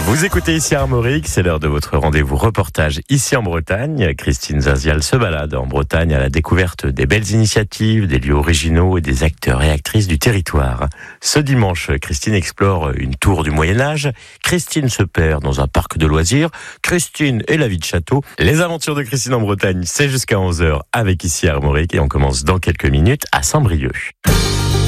Vous écoutez ici Armorique, c'est l'heure de votre rendez-vous reportage ici en Bretagne. Christine Zazial se balade en Bretagne à la découverte des belles initiatives, des lieux originaux et des acteurs et actrices du territoire. Ce dimanche, Christine explore une tour du Moyen-Âge. Christine se perd dans un parc de loisirs. Christine et la vie de château. Les aventures de Christine en Bretagne, c'est jusqu'à 11h avec ici Armorique et on commence dans quelques minutes à Saint-Brieuc.